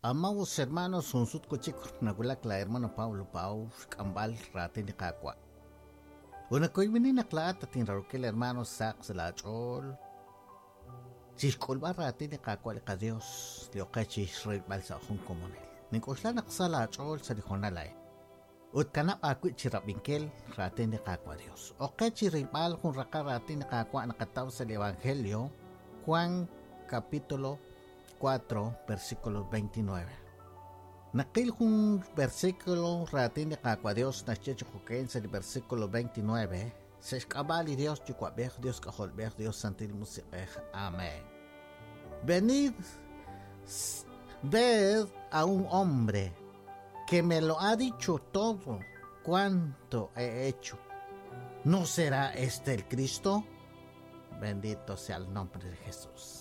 Amados hermanos, un sud cochico, nagulak la hermano Paulo Pau, Cambal, Ratin de Cacua. Una coi menina clata, tin raroquel hermano Sax la chol. Chiscolba Ratin de Cacua, le Dios, le ocachis rey balsa jun comunel. Nicosla naxala chol, se dijo nalay. Utkanap aku chirapinkel, Ratin de Cacua Dios. Ocachi rey bal jun raka Ratin de Cacua, nakataw sa Evangelio, Juan capítulo 4, versículo 29. Nakil kung versículo ratin de Cacua Dios na chichukuken sa versículo 29. Sa iskabali Dios chukwabek Dios kaholbek Dios santil musikeh. Amén. Venid, ved a un hombre que me lo ha dicho todo cuanto he hecho. ¿No será este el Cristo? Bendito sea el nombre de Jesús.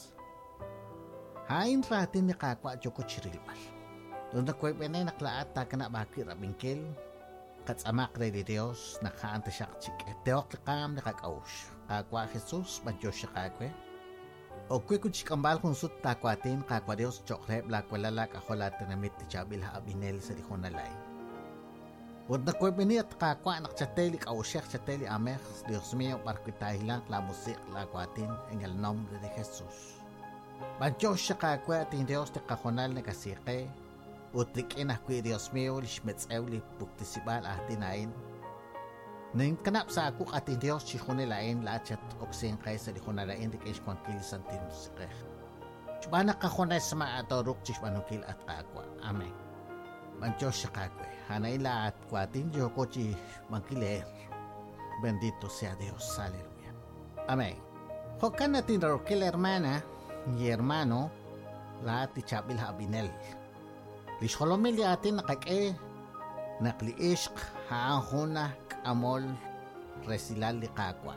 Hain ratin ni Cacua joko chirilbal. Doon na kway benay naklaat taka na bakit rabingkil. Katsamak rin ni Dios nakaanta siya kachik. Teok likam nakakaush. Cacua Jesus badyo siya kakwe. O kwe kuchikambal kung sut takwatin Cacua Dios chokrep lakwalala kaholatan na mit ti chabil haabinel sa dikon nalay. Doon na kway benay at Cacua nakchateli kaushek chateli amech. Dios mío parkwitahi lang la musik lakwatin en el nombre de Jesus. Bancho siya Cacua ating Diyos te kakonal na kasike. Utrikin ako Diyos mío lishmetsew li buktisibal atin ain. Nang kanap sa ako ating Diyos chikonilain lachat oksing kay sa likonalain di kayo kwangkil santin musike. Chubana kakonal sa maatorok chishmanukil at Cacua. Amen. Bancho siya Cacua. Hanaila at kwatin Diyo ko chishmangkiler. Bendito sea Dios. Aleluya. Amen. Hokan natin rarokil hermana y hermano lahat ti chabil habinel. Lisholomil atin nakake nakliishk haahuna kamol resilal li Cacua.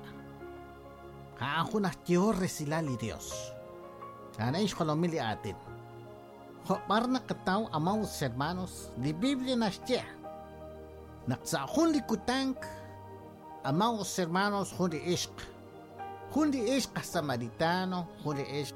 Haahuna tiyo resilal li Dios. Sana isholomil atin. Hopar na kataw amaw hermanos di Biblia na siya. Naksahun li kutank amaw hermanos hundi ishk. Hundi ishk Samaritano, hundi ishk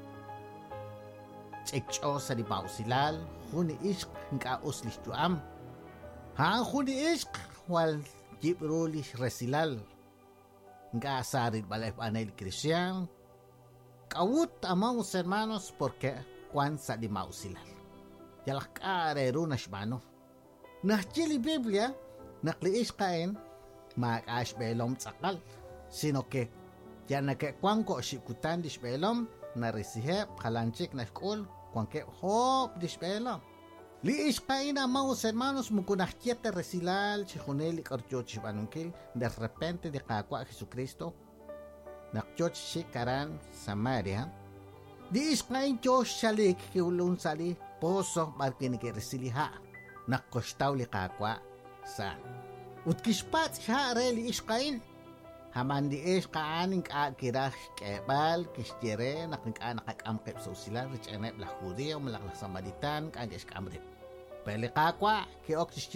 Ekcho sa di bausilal, huni ishk nga uslis juam. Ha huni ishk wal jibrulis resilal. Nga sarid balay panay Cristian. Kawut amamos hermanos porque kwan sa di mausilal. Yalak areru na shmano. Nahchili Biblia, nakliish kain, mag-ash belom tsakal. Sino ke, yan nagkakwan ko shikutan di shbelom, na resihep, kalanchik na shkul, Cuanque hop dispela. Li iscaina maus hermanos mukunahtiete resilal chijoneli karchochi banunkil de repente de Cacua Jesucristo. Nakchoch shikaran Samaria. Di iscain Dios shalik kiulun sali poso barkin ke resiliha. Nakkostaw li Cacua sa. Utkispat siya reli iscain. Haman di kaaning kirah kebal kisjere nakakam kep sosial rich enep la judeo malak la samaritan kan kamrip. Pele Cacua ke ok